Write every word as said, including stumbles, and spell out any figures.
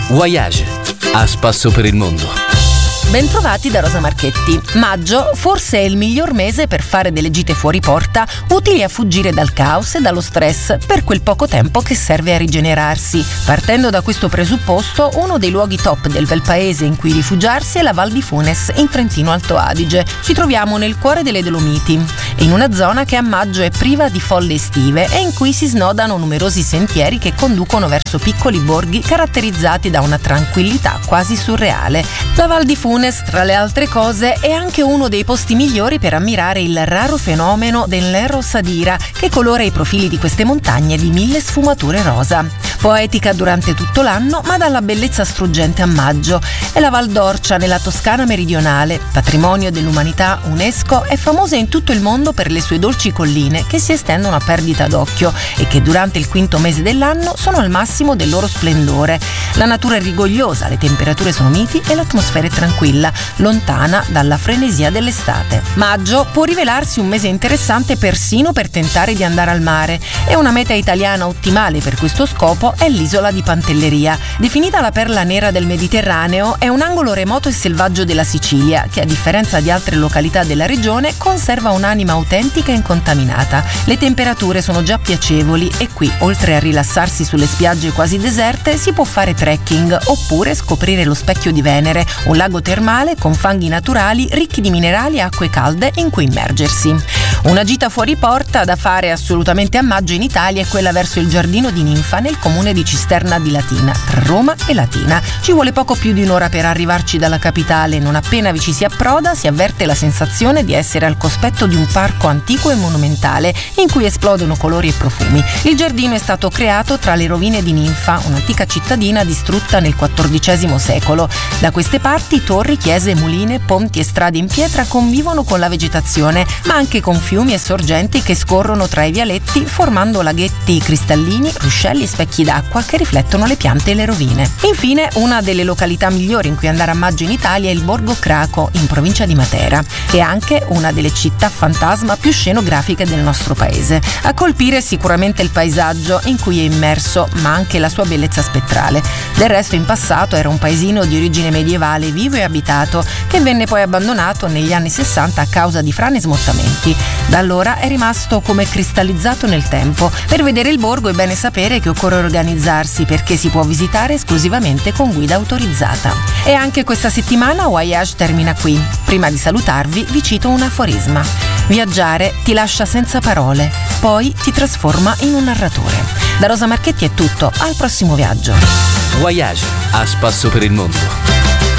Voyage, a spasso per il mondo. Bentrovati da Rosa Marchetti. Maggio forse è il miglior mese per fare delle gite fuori porta utili a fuggire dal caos e dallo stress per quel poco tempo che serve a rigenerarsi. Partendo da questo presupposto, uno dei luoghi top del bel paese in cui rifugiarsi è la Val di Funes, in Trentino Alto Adige. Ci troviamo nel cuore delle Dolomiti, in una zona che a maggio è priva di folle estive e in cui si snodano numerosi sentieri che conducono verso piccoli borghi caratterizzati da una tranquillità quasi surreale. La Val di Funes, tra le altre cose, è anche uno dei posti migliori per ammirare il raro fenomeno dell'Erro Sadira, che colora i profili di queste montagne di mille sfumature rosa. Poetica durante tutto l'anno, ma dalla bellezza struggente a maggio. È la Val d'Orcia nella Toscana meridionale, patrimonio dell'umanità UNESCO, è famosa in tutto il mondo per le sue dolci colline che si estendono a perdita d'occhio e che durante il quinto mese dell'anno sono al massimo del loro splendore. La natura è rigogliosa, le temperature sono miti e l'atmosfera è tranquilla, lontana dalla frenesia dell'estate. Maggio può rivelarsi un mese interessante persino per tentare di andare al mare, e una meta italiana ottimale per questo scopo è l'isola di Pantelleria. Definita la perla nera del Mediterraneo, è un angolo remoto e selvaggio della Sicilia che, a differenza di altre località della regione, conserva un'anima autentica e incontaminata. Le temperature sono già piacevoli e qui, oltre a rilassarsi sulle spiagge quasi deserte, si può fare trekking oppure scoprire lo specchio di Venere, un lago termale con fanghi naturali ricchi di minerali e acque calde in cui immergersi. Una gita fuori porta da fare assolutamente a maggio in Italia è quella verso il Giardino di Ninfa nel comune di Cisterna di Latina, tra Roma e Latina. Ci vuole poco più di un'ora per arrivarci dalla capitale. Non appena vi ci si approda si avverte la sensazione di essere al cospetto di un parco antico e monumentale in cui esplodono colori e profumi. Il giardino è stato creato tra le rovine di Ninfa, un'antica cittadina distrutta nel quattordicesimo secolo. Da queste parti torri, chiese, muline, ponti e strade in pietra convivono con la vegetazione, ma anche con fiumi e sorgenti che scorrono tra i vialetti formando laghetti cristallini, ruscelli e specchi d'acqua che riflettono le piante e le rovine. Infine, una delle località migliori in cui andare a maggio in Italia è il Borgo Craco, in provincia di Matera, che è anche una delle città fantasma più scenografiche del nostro paese. A colpire sicuramente il paesaggio in cui è immerso, ma anche la sua bellezza spettrale. Del resto, in passato era un paesino di origine medievale vivo e abitato, che venne poi abbandonato negli anni sessanta a causa di frane e smottamenti. Da allora è rimasto come cristallizzato nel tempo. Per vedere il borgo è bene sapere che occorre organizzarsi, perché si può visitare esclusivamente con guida autorizzata. E anche questa settimana Voyage termina qui. Prima di salutarvi vi cito un aforisma: viaggiare ti lascia senza parole, poi ti trasforma in un narratore. Da Rosa Marchetti è tutto, al prossimo viaggio. Voyage, a spasso per il mondo.